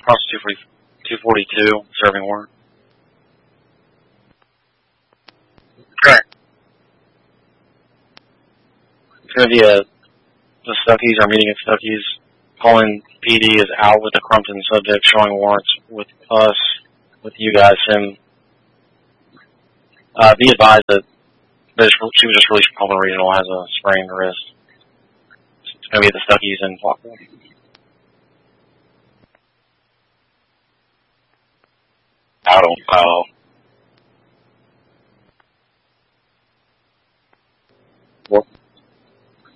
Cross 242, serving warrant. Correct. It's going to be the Stuckey's, our meeting at Stuckey's. Calling PD is out with the Crumpton subject, showing warrants with us, with you guys, him. Be advised that she was just released from Coleman Regional, has a sprained wrist. It's going to be at the Stuckey's in Flockville. I don't know.